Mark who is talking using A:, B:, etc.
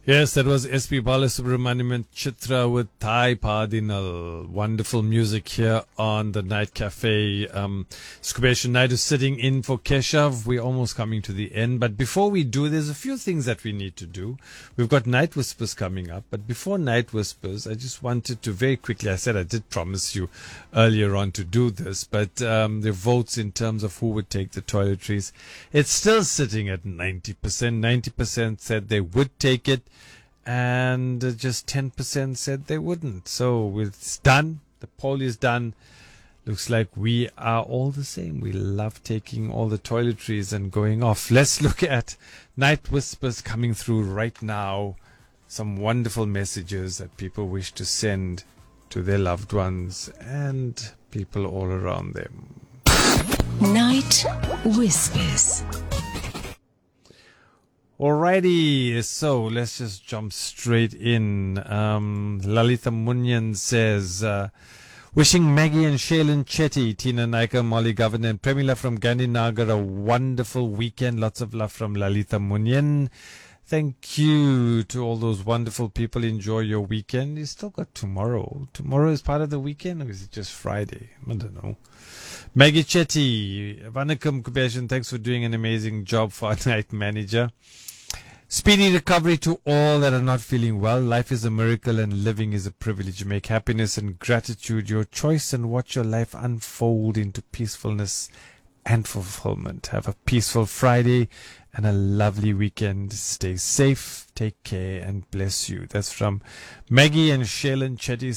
A: Yes, that was S.P. Balasubramaniam and Chitra with Thai Padinal. Wonderful music here on the Night Cafe. Skubesh Naidu sitting in for Keshav. We're almost coming to the end. But before we do, there's a few things that we need to do. We've got Night Whispers coming up. But before Night Whispers, I just wanted to very quickly, I said I did promise you earlier on to do this, but the votes in terms of who would take the toiletries, it's still sitting at 90%. 90% said they would take it, and just 10% said they wouldn't. So it's done. The poll is done. Looks like we are all the same. We love taking all the toiletries and going off. Let's look at Night Whispers coming through right now. Some wonderful messages that people wish to send to their loved ones and people all around them.
B: Night Whispers.
A: Alrighty, so let's just jump straight in. Lalita Munyan says, wishing Maggie and Shaylin Chetty, Tina Naika, Molly Governor, and Premila from Gandhinagar a wonderful weekend. Lots of love from Lalita Munyan. Thank you to all those wonderful people. Enjoy your weekend. You still got tomorrow. Tomorrow is part of the weekend, or is it just Friday? I don't know. Maggie Chetty, Vanakkam Kubesh, thanks for doing an amazing job for our night manager. Speedy recovery to all that are not feeling well. Life is a miracle and living is a privilege. Make happiness and gratitude your choice and watch your life unfold into peacefulness and fulfillment. Have a peaceful Friday and a lovely weekend. Stay safe, take care, and bless you. That's from Maggie and Shaylin Chetty.